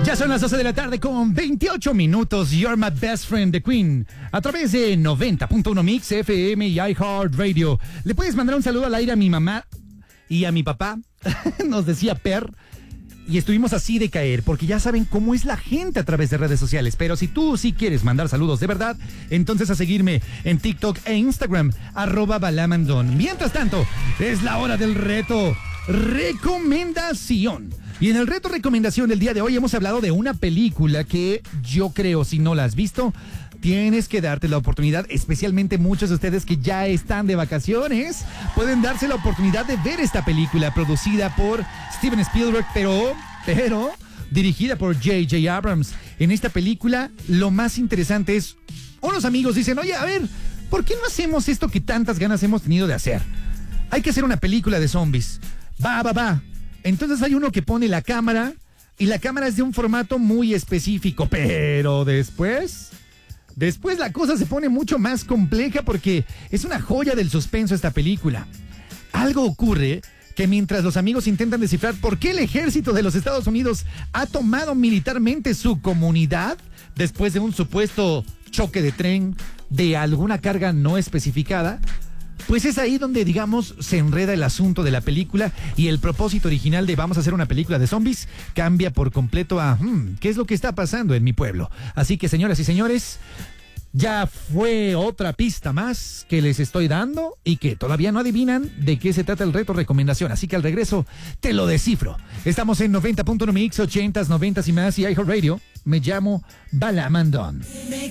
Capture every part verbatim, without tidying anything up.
Ya son las doce de la tarde con veintiocho minutos. You're My Best Friend, The Queen, a través de noventa punto uno Mix F M y iHeartRadio. ¿Le puedes mandar un saludo al aire a mi mamá y a mi papá? Nos decía Per. Y estuvimos así de caer, porque ya saben cómo es la gente a través de redes sociales. Pero si tú sí quieres mandar saludos de verdad, entonces a seguirme en TikTok e Instagram, arroba balamandón. Mientras tanto, es la hora del reto recomendación. Y en el reto recomendación del día de hoy hemos hablado de una película que yo creo, si no la has visto, tienes que darte la oportunidad, especialmente muchos de ustedes que ya están de vacaciones, pueden darse la oportunidad de ver esta película producida por Steven Spielberg, pero, pero, dirigida por J J Abrams. En esta película, lo más interesante es, unos amigos dicen, oye, a ver, ¿por qué no hacemos esto que tantas ganas hemos tenido de hacer? Hay que hacer una película de zombies. Va, va, va. Entonces hay uno que pone la cámara, y la cámara es de un formato muy específico, pero después... Después la cosa se pone mucho más compleja porque es una joya del suspenso esta película. Algo ocurre que mientras los amigos intentan descifrar por qué el ejército de los Estados Unidos ha tomado militarmente su comunidad después de un supuesto choque de tren de alguna carga no especificada, pues es ahí donde, digamos, se enreda el asunto de la película y el propósito original de vamos a hacer una película de zombies cambia por completo a hmm, ¿qué es lo que está pasando en mi pueblo? Así que, señoras y señores, ya fue otra pista más que les estoy dando y que todavía no adivinan de qué se trata el reto recomendación. Así que al regreso te lo descifro. Estamos en noventa punto uno Mix, ochentas, noventas y más y iHeartRadio. Me llamo Balamandón.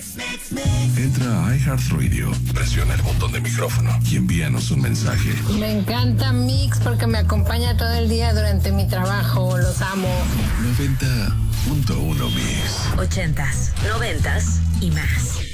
Entra a iHeartRadio, presiona el botón de micrófono y envíanos un mensaje. Me encanta Mix porque me acompaña todo el día durante mi trabajo. Los amo. noventa punto uno Mix. Ochentas, noventas y más.